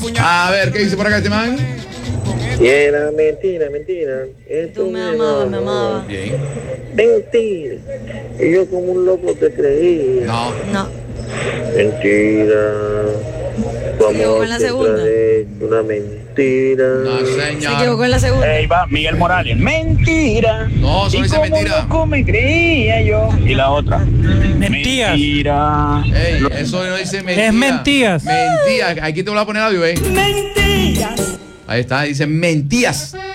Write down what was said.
A ver, ¿qué dice por acá este man? Y era mentira, mentira. Tú me amabas, me amabas. Bien. Mentira. Y yo como un loco te creí. No. No. Mentira. Tu Se equivocó amor en la siempre segunda. es una mentira. No, Se señor. equivocó en la segunda. Ahí va Miguel Morales. Mentira. No, solo ¿Y dice cómo mentira. loco me creía yo? Y la otra. Mentías. Mentira. Ey, eso no dice mentira. Es mentías. Mentías. Aquí te voy a poner audio, ¿eh? Mentiras. Ahí está, dice mentías.